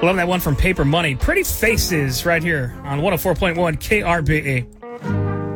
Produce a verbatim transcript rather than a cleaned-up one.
Love that one from Paper Money. Pretty Faces right here on one oh four point one K R B E.